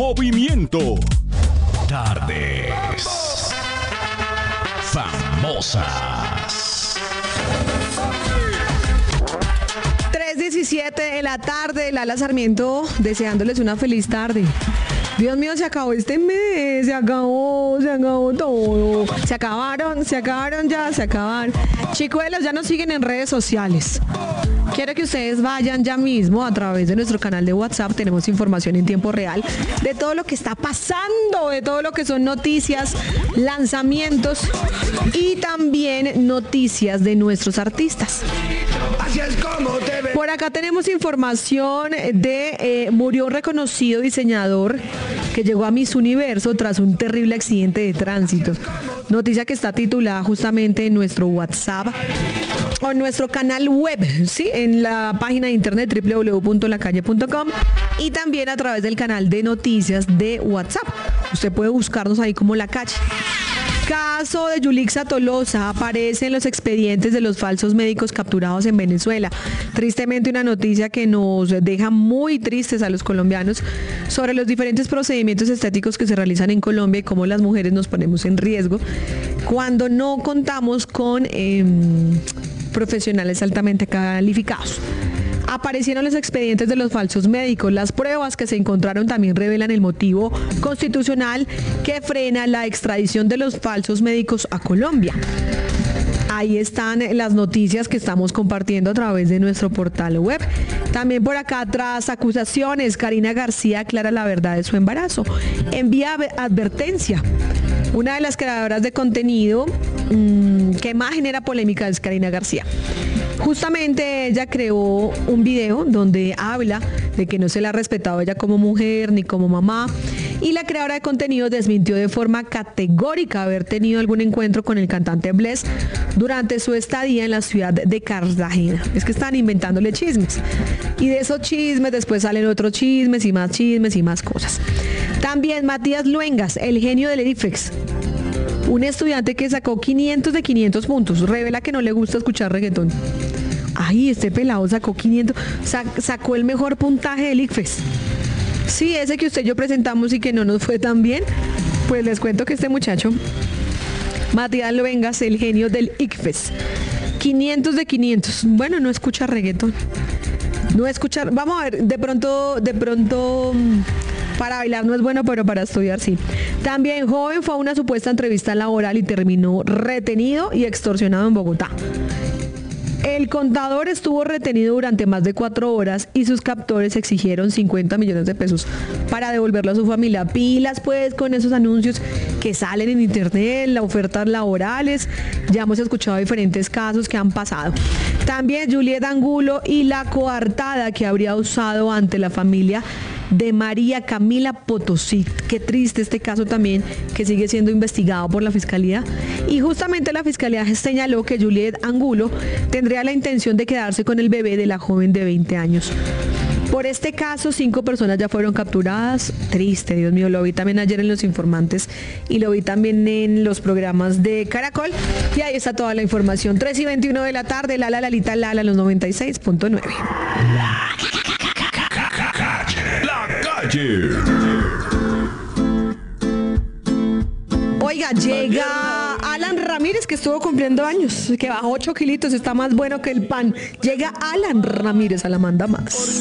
Movimiento. Tardes famosas. 3:17 de la tarde, Lala Sarmiento deseándoles una feliz tarde. Dios mío, se acabó este mes, se acabó todo. Se acabaron ya. Chicuelos, ya nos siguen en redes sociales. Quiero que ustedes vayan ya mismo a través de nuestro canal de WhatsApp. Tenemos información en tiempo real de todo lo que está pasando, de todo lo que son noticias, lanzamientos y también noticias de nuestros artistas. Por acá tenemos información de murió un reconocido diseñador que llegó a Miss Universo tras un terrible accidente de tránsito. Noticia que está titulada justamente en nuestro WhatsApp o en nuestro canal web, ¿sí? En la página de internet www.lacalle.com y también a través del canal de noticias de WhatsApp. Usted puede buscarnos ahí como La Calle. Caso de Yulixa Tolosa aparece en los expedientes de los falsos médicos capturados en Venezuela. Tristemente una noticia que nos deja muy tristes a los colombianos sobre los diferentes procedimientos estéticos que se realizan en Colombia y cómo las mujeres nos ponemos en riesgo cuando no contamos con profesionales altamente calificados. Aparecieron los expedientes de los falsos médicos. Las pruebas que se encontraron también revelan el motivo constitucional que frena la extradición de los falsos médicos a Colombia. Ahí están las noticias que estamos compartiendo a través de nuestro portal web. También por acá, tras acusaciones, Karina García aclara la verdad de su embarazo. Envía advertencia. Una de las creadoras de contenido que más genera polémica es Karina García. Justamente ella creó un video donde habla de que no se le ha respetado ella como mujer ni como mamá. Y la creadora de contenido desmintió de forma categórica haber tenido algún encuentro con el cantante Bless durante su estadía en la ciudad de Cartagena. Es que están inventándole chismes. Y de esos chismes después salen otros chismes y más cosas. También Matías Luengas, el genio del IFEX. Un estudiante que sacó 500 de 500 puntos. Revela que no le gusta escuchar reggaetón. Ay, este pelado sacó 500. Sacó el mejor puntaje del ICFES. Sí, ese que usted y yo presentamos y que no nos fue tan bien. Pues les cuento que este muchacho, Matías Luengas, el genio del ICFES. 500 de 500. Bueno, no escucha reggaetón. No escuchar. Vamos a ver, de pronto. Para bailar no es bueno, pero para estudiar sí. También joven fue a una supuesta entrevista laboral y terminó retenido y extorsionado en Bogotá. El contador estuvo retenido durante más de 4 horas y sus captores exigieron 50 millones de pesos para devolverlo a su familia. Pilas pues con esos anuncios que salen en internet, las ofertas laborales. Ya hemos escuchado diferentes casos que han pasado. También Juliet Angulo y la coartada que habría usado ante la familia de María Camila Potosí. Qué triste este caso también, que sigue siendo investigado por la Fiscalía. Y justamente la Fiscalía señaló que Juliet Angulo tendría la intención de quedarse con el bebé de la joven de 20 años. Por este caso, 5 personas ya fueron capturadas. Triste, Dios mío, lo vi también ayer en Los Informantes y lo vi también en los programas de Caracol. Y ahí está toda la información. 3:21 de la tarde, Lalita, los 96.9. Oiga, llega Alan Ramírez, que estuvo cumpliendo años, que bajó 8 kilitos, está más bueno que el pan. Llega Alan Ramírez a la manda más.